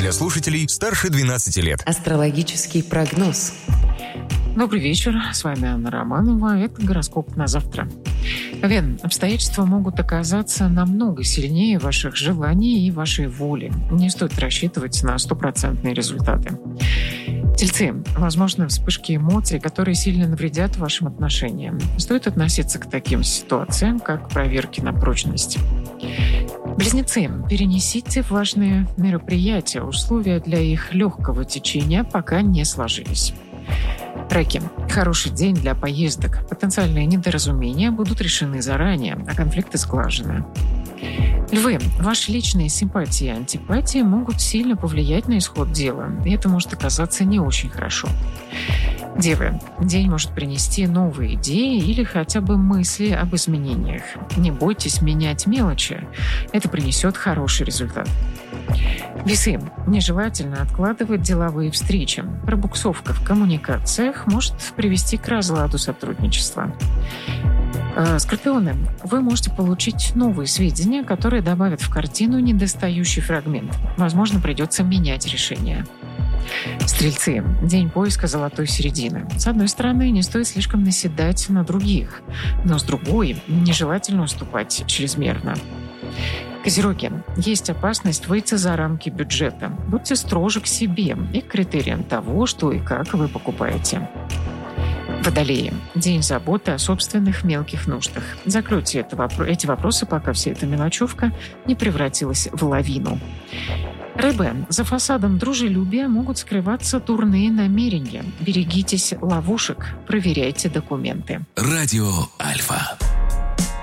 для слушателей старше 12 лет. Астрологический прогноз. Добрый вечер, с вами Анна Романова. Это гороскоп на завтра. Овен, обстоятельства могут оказаться намного сильнее ваших желаний и вашей воли. Не стоит рассчитывать на стопроцентные результаты. Тельцы, возможны вспышки эмоций, которые сильно навредят вашим отношениям. Стоит относиться к таким ситуациям, как проверки на прочность. Близнецы, перенесите важные мероприятия, условия для их легкого течения пока не сложились. Раки, хороший день для поездок. Потенциальные недоразумения будут решены заранее, а конфликты сглажены. Львы, ваши личные симпатии и антипатии могут сильно повлиять на исход дела, и это может оказаться не очень хорошо. Девы, день может принести новые идеи или хотя бы мысли об изменениях. Не бойтесь менять мелочи, это принесет хороший результат. Весы, нежелательно откладывать деловые встречи. Пробуксовка в коммуникациях может привести к разладу сотрудничества. Скорпионы, вы можете получить новые сведения, которые добавят в картину недостающий фрагмент. Возможно, придется менять решение. Стрельцы, день поиска золотой середины. С одной стороны, не стоит слишком наседать на других, но с другой, нежелательно уступать чрезмерно. Козероги, есть опасность выйти за рамки бюджета. Будьте строже к себе и к критериям того, что и как вы покупаете. Водолеи, день заботы о собственных мелких нуждах. Закройте эти вопросы, пока вся эта мелочевка не превратилась в лавину. Рыбы, за фасадом дружелюбия могут скрываться дурные намерения. Берегитесь ловушек, проверяйте документы. Радио Альфа.